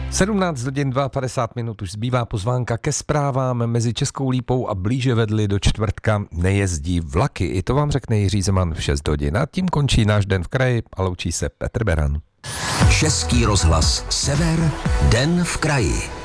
17 hodin 52 minut už zbývá pozvánka ke zprávám. Mezi Českou Lípou a blíže vedli do čtvrtka nejezdí vlaky. I to vám řekne Jiří Zeman v 6 hodin. A tím končí náš den v kraji a loučí se Petr Beran. Český rozhlas Sever, den v kraji.